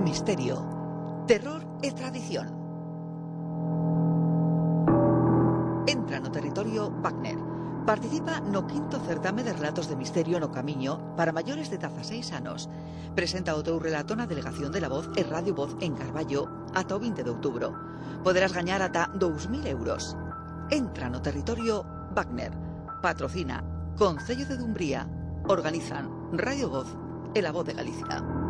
misterio, terror e tradición. Entra no territorio Wagner. Participa no quinto certame de relatos de misterio no Camiño para maiores de 16 anos. Presenta o teu relato na Delegación de la Voz e Radio Voz en Carballo ata o 20 de outubro. Poderás gañar ata 2.000 euros. Entra no territorio Wagner. Patrocina Concello de Dumbría. Organizan Radio Voz e La Voz de Galicia.